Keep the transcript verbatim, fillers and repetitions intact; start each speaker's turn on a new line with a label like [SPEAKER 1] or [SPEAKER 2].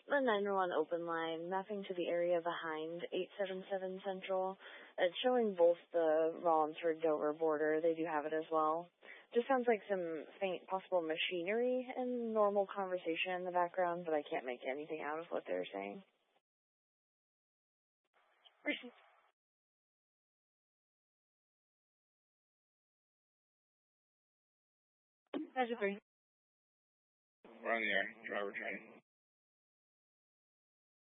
[SPEAKER 1] The nine one one open line, mapping to the area behind eight seven seven Central. It's showing both the Rollinsford-Dover border. They do have it as well. Just sounds like some faint possible machinery and normal conversation in the background, but I can't make anything out of what they're saying. Received. That's a three.
[SPEAKER 2] We're on the air. Driver training.